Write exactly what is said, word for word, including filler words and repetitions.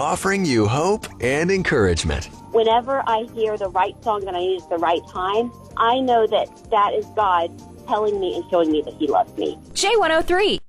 offering you hope and encouragement. Whenever I hear the right song that I need at the right time, I know that that is God telling me and showing me that He loves me. J one oh three,